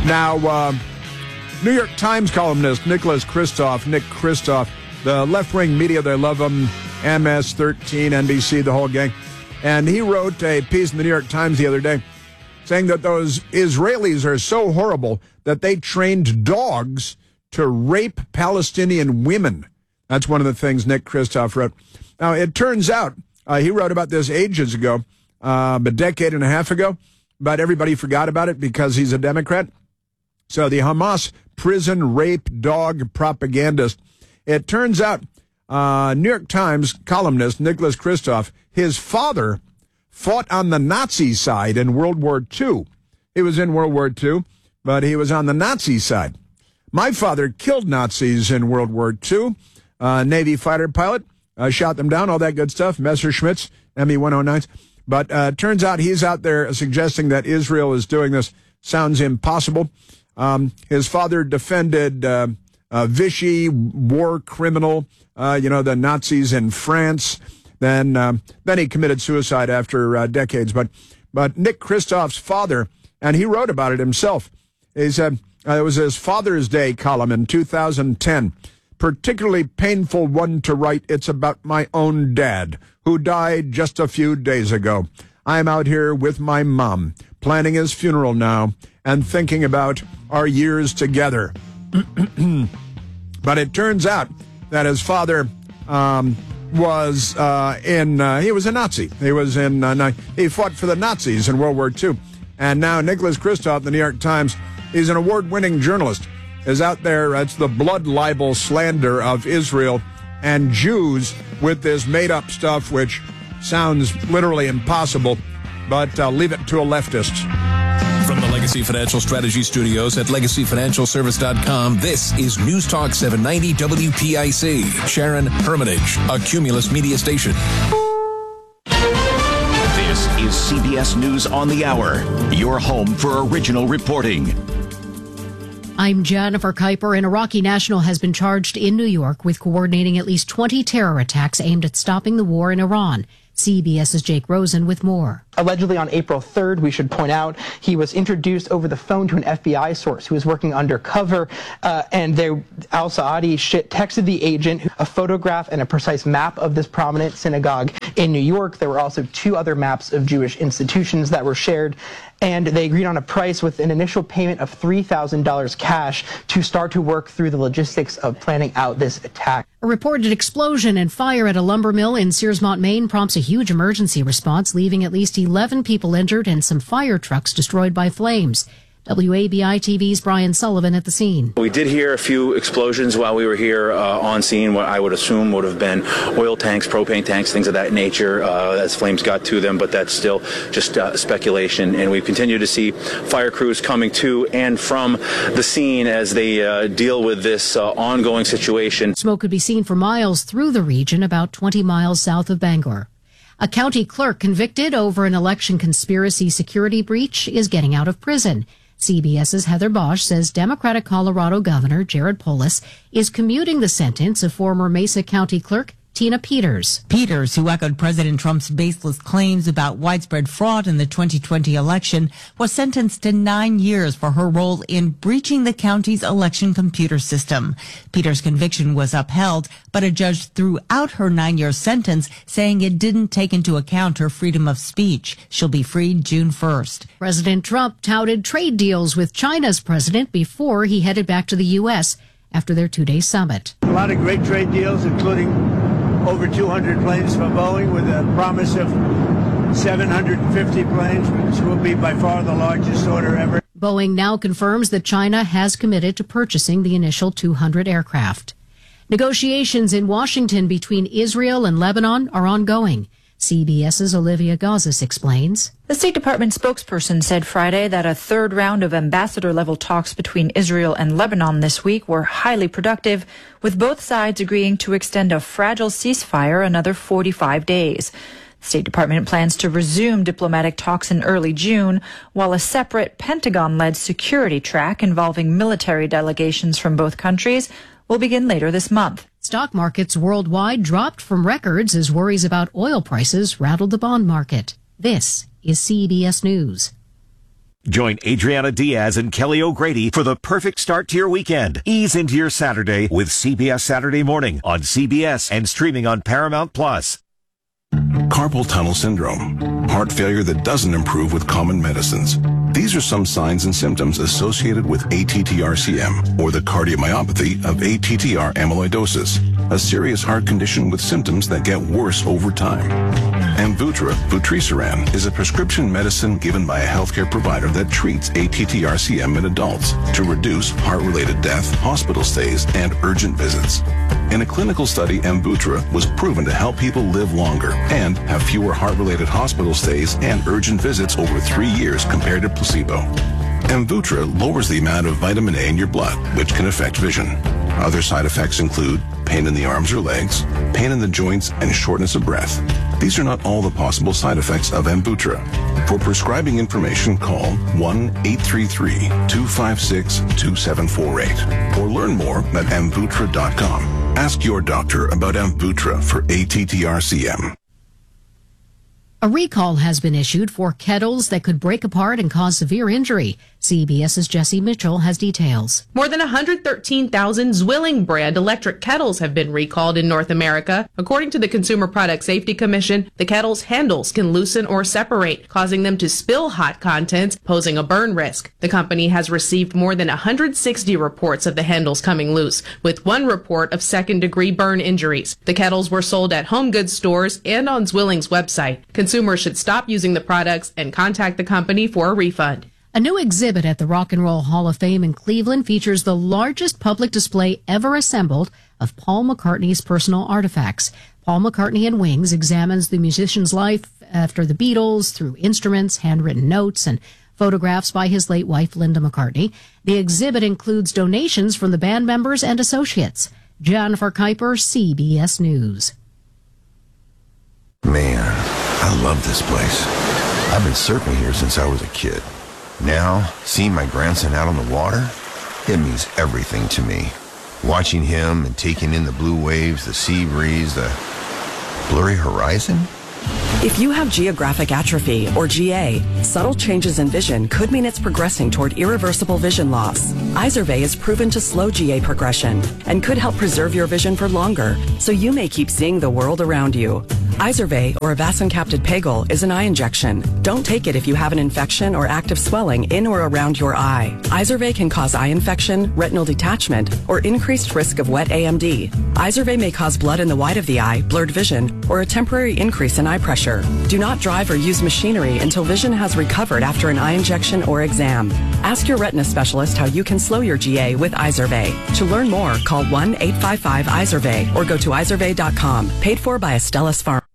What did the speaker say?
Now, New York Times columnist Nick Kristof, the left-wing media, they love him, MS-13, NBC, the whole gang. And he wrote a piece in the New York Times the other day saying that those Israelis are so horrible that they trained dogs to rape Palestinian women. That's one of the things Nick Kristof wrote. Now, it turns out, he wrote about this ages ago, a decade and a half ago, but everybody forgot about it because he's a Democrat. So the Hamas prison rape dog propagandist. It turns out, New York Times columnist Nicholas Kristof, his father fought on the Nazi side in World War II. He was in World War II, but he was on the Nazi side. My father killed Nazis in World War II. Navy fighter pilot, shot them down, all that good stuff, Messerschmitts, Me-109s. But turns out he's out there suggesting that Israel is doing this. Sounds impossible. His father defended Vichy, war criminal, the Nazis in France. Then he committed suicide after decades. But Nick Kristof's father, and he wrote about it himself, he said it was his Father's Day column in 2010. Particularly painful one to write. It's about my own dad, who died just a few days ago. I'm out here with my mom, planning his funeral now, and thinking about our years together. But it turns out that his father was he was a Nazi. He fought for the Nazis in World War II. And now Nicholas Kristof, the New York Times, he's an award-winning journalist, is out there. It's the blood libel slander of Israel and Jews with this made-up stuff, which sounds literally impossible, but leave it to a leftist. From the Legacy Financial Strategy Studios at LegacyFinancialService.com, this is News Talk 790 WPIC. Sharon Hermitage, a Cumulus media station. This is CBS News on the Hour, your home for original reporting. I'm Jennifer Kuiper. An Iraqi national has been charged in New York with coordinating at least 20 terror attacks aimed at stopping the war in Iran. CBS's Jake Rosen with more. Allegedly on April 3rd, we should point out, he was introduced over the phone to an FBI source who was working undercover, and al-Saadi texted the agent a photograph and a precise map of this prominent synagogue in New York. There were also 2 other maps of Jewish institutions that were shared, and they agreed on a price with an initial payment of $3,000 cash to start to work through the logistics of planning out this attack. A reported explosion and fire at a lumber mill in Searsmont, Maine prompts a huge emergency response, leaving at least 11 people injured and some fire trucks destroyed by flames. WABI TV's Brian Sullivan at the scene. We did hear a few explosions while we were here on scene, what I would assume would have been oil tanks, propane tanks, things of that nature as flames got to them, but that's still just speculation. And we continue to see fire crews coming to and from the scene as they deal with this ongoing situation. Smoke could be seen for miles through the region, about 20 miles south of Bangor. A county clerk convicted over an election conspiracy security breach is getting out of prison. CBS's Heather Bosch says Democratic Colorado Governor Jared Polis is commuting the sentence of former Mesa County Clerk Tina Peters. Peters, who echoed President Trump's baseless claims about widespread fraud in the 2020 election, was sentenced to 9 years for her role in breaching the county's election computer system. Peters' conviction was upheld, but a judge threw out her 9-year sentence, saying it didn't take into account her freedom of speech. She'll be freed June 1st. President Trump touted trade deals with China's president before he headed back to the U.S. after their 2-day summit. A lot of great trade deals, including over 200 planes from Boeing with a promise of 750 planes, which will be by far the largest order ever. Boeing now confirms that China has committed to purchasing the initial 200 aircraft. Negotiations in Washington between Israel and Lebanon are ongoing. CBS's Olivia Gazis explains. The State Department spokesperson said Friday that a third round of ambassador-level talks between Israel and Lebanon this week were highly productive, with both sides agreeing to extend a fragile ceasefire another 45 days. The State Department plans to resume diplomatic talks in early June, while a separate Pentagon-led security track involving military delegations from both countries will begin later this month. Stock markets worldwide dropped from records as worries about oil prices rattled the bond market. This is CBS News. Join Adriana Diaz and Kelly O'Grady for the perfect start to your weekend. Ease into your Saturday with CBS Saturday Morning on CBS and streaming on Paramount Plus. Carpal tunnel syndrome, heart failure that doesn't improve with common medicines. These are some signs and symptoms associated with ATTR-CM, or the cardiomyopathy of ATTR amyloidosis, a serious heart condition with symptoms that get worse over time. Amvuttra, vutrisiran, is a prescription medicine given by a healthcare provider that treats ATTR-CM in adults to reduce heart-related death, hospital stays, and urgent visits. In a clinical study, Amvuttra was proven to help people live longer and have fewer heart-related hospital stays and urgent visits over 3 years compared to placebo. Amvuttra lowers the amount of vitamin A in your blood, which can affect vision. Other side effects include pain in the arms or legs, pain in the joints, and shortness of breath. These are not all the possible side effects of Amvuttra. For prescribing information, call 1-833-256-2748 or learn more at amvuttra.com. Ask your doctor about Amvuttra for ATTR-CM. A recall has been issued for kettles that could break apart and cause severe injury. CBS's Jesse Mitchell has details. More than 113,000 Zwilling brand electric kettles have been recalled in North America. According to the Consumer Product Safety Commission, the kettle's handles can loosen or separate, causing them to spill hot contents, posing a burn risk. The company has received more than 160 reports of the handles coming loose, with one report of second-degree burn injuries. The kettles were sold at home goods stores and on Zwilling's website. Consumers should stop using the products and contact the company for a refund. A new exhibit at the Rock and Roll Hall of Fame in Cleveland features the largest public display ever assembled of Paul McCartney's personal artifacts. Paul McCartney and Wings examines the musician's life after the Beatles through instruments, handwritten notes, and photographs by his late wife, Linda McCartney. The exhibit includes donations from the band members and associates. Jennifer Kuiper, CBS News. Man, I love this place. I've been surfing here since I was a kid. Now, seeing my grandson out on the water, it means everything to me. Watching him and taking in the blue waves, the sea breeze, the blurry horizon. If you have geographic atrophy, or GA, subtle changes in vision could mean it's progressing toward irreversible vision loss. Izervay is proven to slow GA progression and could help preserve your vision for longer, so you may keep seeing the world around you. Izervay, or avacincaptad pegol, is an eye injection. Don't take it if you have an infection or active swelling in or around your eye. Izervay can cause eye infection, retinal detachment, or increased risk of wet AMD. Izervay may cause blood in the white of the eye, blurred vision, or a temporary increase in eye pressure. Do not drive or use machinery until vision has recovered after an eye injection or exam. Ask your retina specialist how you can slow your GA with Izervay. To learn more, call 1-855-IZERVAY or go to izervay.com. Paid for by Astellas Pharma.